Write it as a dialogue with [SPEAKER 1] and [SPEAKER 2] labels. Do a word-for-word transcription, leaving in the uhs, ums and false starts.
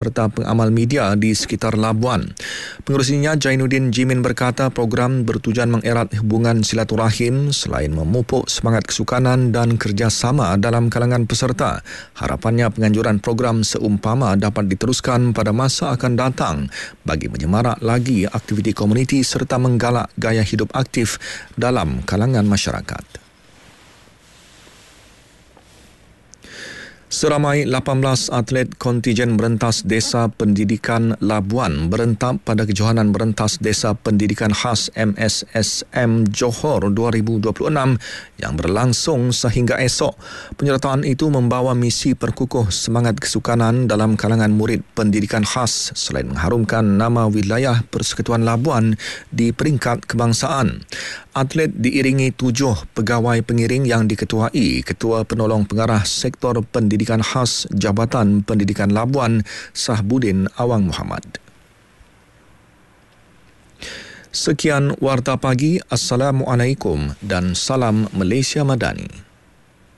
[SPEAKER 1] serta pengamal media di sekitar Labuan. Pengerusinya Jainuddin Jimin berkata program bertujuan mengerat hubungan silaturahim selain memupuk semangat kesukanan dan kerjasama dalam kalangan peserta. Harapannya penganjuran program seumpama dapat diteruskan pada masa akan datang bagi menyemarak lagi aktiviti komuniti serta menggalak gaya hidup aktif dalam kalangan masyarakat. Seramai lapan belas atlet kontijen Berentas Desa Pendidikan Labuan berentap pada kejohanan Berentas Desa Pendidikan Khas M S S M Johor dua ribu dua puluh enam yang berlangsung sehingga esok. Penyertaan itu membawa misi perkukuh semangat kesukanan dalam kalangan murid pendidikan khas selain mengharumkan nama wilayah Persekutuan Labuan di peringkat kebangsaan. Atlet diiringi tujuh pegawai pengiring yang diketuai Ketua Penolong Pengarah Sektor Pendidikan Khas Jabatan Pendidikan Labuan Sahbudin Awang Muhammad. Sekian Warta Pagi. Assalamualaikum dan salam Malaysia Madani.